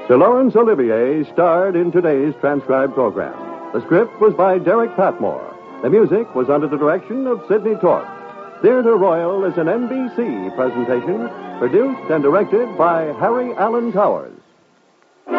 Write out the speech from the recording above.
Sir Laurence Olivier starred in today's transcribed program. The script was by Derek Patmore. The music was under the direction of Sidney Torch. Theatre Royal is an NBC presentation, produced and directed by Harry Allen Towers.